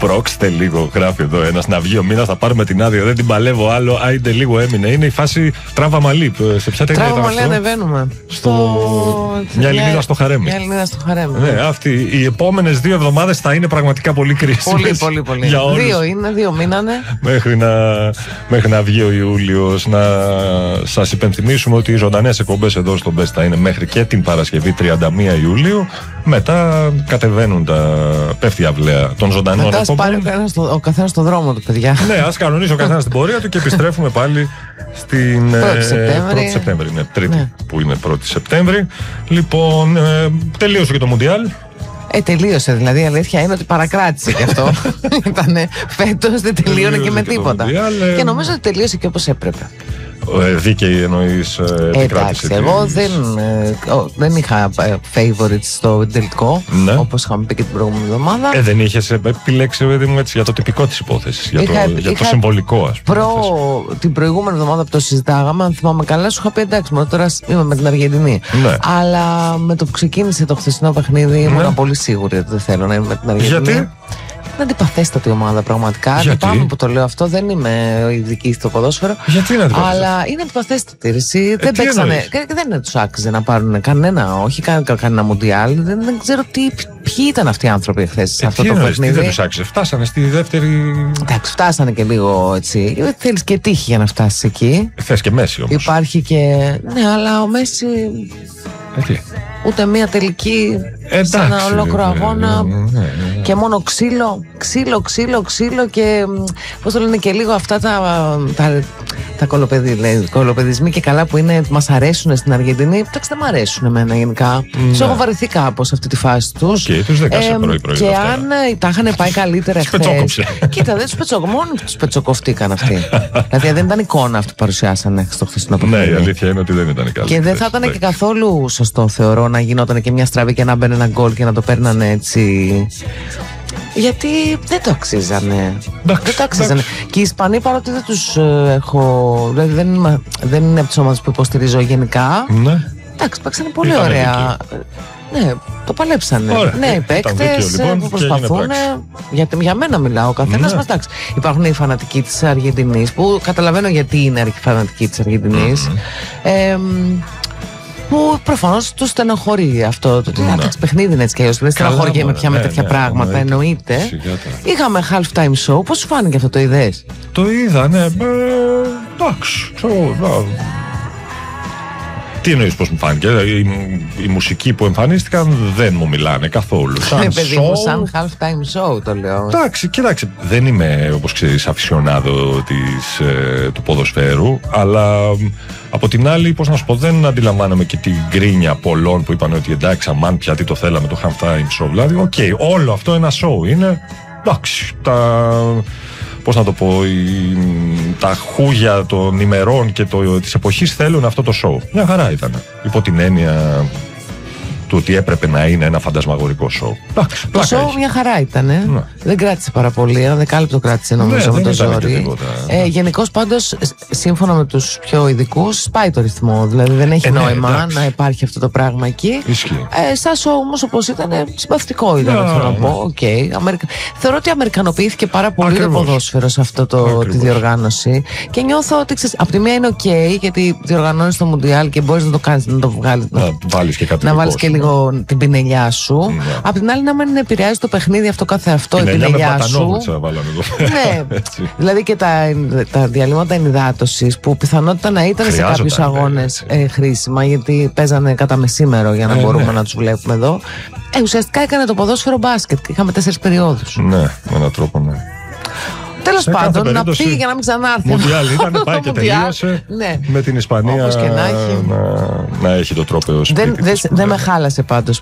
Πρόξτε λίγο, γράφει εδώ ένας, να βγει ο μήνας, θα πάρουμε την άδεια. Δεν την παλεύω άλλο. Άιντε λίγο έμεινε. Είναι η φάση τράβα μαλλί. Σε ποια ταινία ήταν αυτό? Τράβα μαλλί ανεβαίνουμε. Μια Ελληνίδα στο χαρέμι. Μια Ελληνίδα στο χαρέμι. Ναι, αυτή. Οι επόμενες 2 εβδομάδες θα είναι πραγματικά πολύ κρίσιμες. Πολύ. Για όλους. 2 είναι, 2 μήνανε. Μέχρι να βγει ο Ιούλιος. Να σας υπενθυμίσουμε ότι οι ζωντανές εκπομπές εδώ στο Best θα είναι μέχρι και την Παρασκευή 31 Ιουλίου. Μετά κατεβαίνουν πέφτει η αυλαία των ζωντανών εκπομπών. Μετά πάρει ο καθένας στο δρόμο του, παιδιά. Ναι, ας κανονίσει ο καθένας την πορεία του και επιστρέφουμε πάλι στην 1η Σεπτέμβρη. Ναι, Τρίτη που είναι 1η Σεπτέμβρη. Λοιπόν, τελείωσε και το Μουντιάλ. Τελείωσε, δηλαδή η αλήθεια είναι ότι παρακράτησε και αυτό. Ήτανε φέτος, δεν τελείωνε και με τίποτα. Και νομίζω ότι τελείωσε και όπως έπρεπε. Δίκαιη εννοείς επικράτηση. Εντάξει, εγώ δεν είχα favorites στο τελικό, όπως είχαμε πει και την προηγούμενη εβδομάδα. Δεν είχες επιλέξει για το τυπικό της υπόθεσης, για το συμβολικό, ας πούμε. Την προηγούμενη εβδομάδα που το συζητάγαμε, αν θυμάμαι καλά, σου είχα πει εντάξει, τώρα είμαι με την Αργεντινή. Ναι. Αλλά με το που ξεκίνησε το χθεσινό παιχνίδι, ήμουν πολύ σίγουρη ότι δεν θέλω να είμαι με την Αργεντινή. Γιατί? Είναι αντιπαθέστατη ομάδα πραγματικά. Λυπάμαι που το λέω αυτό, δεν είμαι ειδική στο ποδόσφαιρο. Γιατί είναι αντιπαθέστατη? Αλλά είναι αντιπαθέστατη. Δεν παίξανε. Δεν του άξιζε να πάρουν κανένα, όχι κανένα Μουντιάλ. Δεν ξέρω ποιοι ήταν αυτοί οι άνθρωποι χθες σε αυτό το παιχνίδι. Δεν του άξιζε. Φτάσανε στη δεύτερη. Εντάξει, φτάσανε και λίγο έτσι. Θέλει και τύχη για να φτάσει εκεί. Θες και Μέση όμως. Υπάρχει και. Ναι, αλλά ο Μέση. Ούτε μία τελική σε ένα ολόκληρο αγώνα. Και μόνο ξύλο και πώς το λένε και λίγο αυτά τα κολοπεδισμοί και καλά που είναι, μας αρέσουν στην Αργεντινή. Εντάξει, δεν μου αρέσουν εμένα γενικά. Τους έχω βαρεθεί κάπως αυτή τη φάση τους. Τους δεκάσε πρωί-πρωί. Και αν τα είχαν πάει καλύτερα χθες. Κοίτα, δεν τους πετσοκοφτήκαν. Μόνοι τους πετσοκοφτήκαν αυτοί. Δηλαδή δεν ήταν εικόνα αυτή που παρουσιάσανε στο χθεσινό παιχνίδι. Ναι, η αλήθεια είναι ότι δεν ήταν καλή. Και δεν θα ήταν και καθόλου σωστό, θεωρώ, να γινόταν και μια στραβή και να μπαίνει ένα γκολ και να το παίρνανε έτσι. Γιατί δεν το αξίζανε. Δεν το αξίζανε. Και οι Ισπανοί, παρότι δεν τους έχω. Δηλαδή δεν είναι από τις ομάδες που υποστηρίζω γενικά. Ναι. Εντάξει, παίξανε πολύ ωραία. Ναι, το παλέψανε. Ναι, οι παίκτες που προσπαθούν. Για μένα μιλάω. Ο καθένας μας. Εντάξει. Υπάρχουν οι φανατικοί της Αργεντινής που καταλαβαίνω γιατί είναι οι φανατικοί της Αργεντινής. Που προφανώς τους στενοχωρεί αυτό. Το ότι εντάξει, παιχνίδι είναι έτσι κι αλλιώς. Δεν στενοχωριέμαι πια με τέτοια πράγματα. Εννοείται. Είχαμε half time show. Πώς σου φάνηκε αυτό, το είδες? Το είδα, ναι. Εντάξει. Τι εννοείς πώς μου φάνηκε? Οι μουσικοί που εμφανίστηκαν δεν μου μιλάνε καθόλου. Ναι, παιδί μου, σαν half time show το λέω. Εντάξει, κοιτάξτε, δεν είμαι, όπως ξέρεις, αφισιονάδο του ποδοσφαίρου, αλλά από την άλλη, πώς να σου πω, δεν αντιλαμβάνομαι και την γκρίνια πολλών που είπαν ότι εντάξει, αμάν πια τι το θέλαμε το half time show. Δηλαδή, όλο αυτό ένα show είναι. Εντάξει, πώς να το πω, τα χούγια των ημερών και της εποχής θέλουν αυτό το show. Μια χαρά ήταν. Υπό την έννοια του ότι έπρεπε να είναι ένα φαντασμαγορικό show. Το show μια χαρά ήταν. Δεν κράτησε πάρα πολύ. Ένα δεκάλεπτο κράτησε νομίζω με το ζόρι. Γενικώς πάντως, σύμφωνα με τους πιο ειδικούς, σπάει το ρυθμό. Δηλαδή δεν έχει νόημα να υπάρχει αυτό το πράγμα εκεί. Σαν show όμως, όπως ήταν, συμπαθητικό ήταν, θέλω να πω. Θεωρώ ότι αμερικανοποιήθηκε πάρα πολύ το ποδόσφαιρο σε αυτό τη διοργάνωση. Και νιώθω ότι από τη μία είναι γιατί διοργανώνεις το Μουντιάλ και μπορείς να το κάνεις, να το βγάλεις. Να βάλεις και λίγο την πινελιά σου. Απ' την άλλη, να μην επηρεάζει το παιχνίδι αυτό κάθε αυτό, η πινελιά σου. Ναι, δηλαδή και τα διαλύματα ενυδάτωσης που πιθανότητα να ήταν σε κάποιους αγώνες χρήσιμα, γιατί παίζανε κατά μεσήμερο για να μπορούμε να τους βλέπουμε εδώ. Ουσιαστικά έκανε το ποδόσφαιρο μπάσκετ. Είχαμε 4 περιόδους. Ναι, με έναν τρόπο, ναι. Τέλος πάντων, να πει για να μην ξανάρθει. Μουντιάλ ήταν, πάει και τελείωσε. Με την Ισπανία να έχει το τρόπο σπίτι. Δεν με χάλασε πάντως